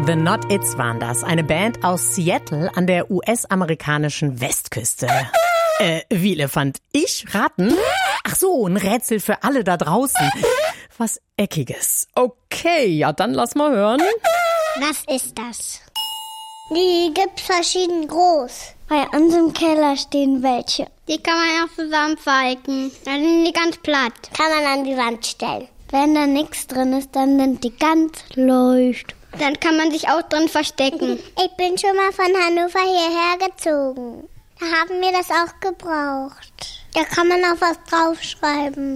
The Not Its waren das, eine Band aus Seattle an der US-amerikanischen Westküste. Wie Elefant? Ich raten? Ach so, ein Rätsel für alle da draußen. Was Eckiges. Okay, ja, dann lass mal hören. Was ist das? Die gibt's verschieden groß. Bei uns im Keller stehen welche. Die kann man auch zusammenfalten. Dann sind die ganz platt. Kann man an die Wand stellen. Wenn da nichts drin ist, dann sind die ganz leicht. Dann kann man sich auch drin verstecken. Ich bin schon mal von Hannover hierher gezogen. Da haben wir das auch gebraucht. Da kann man auch was draufschreiben.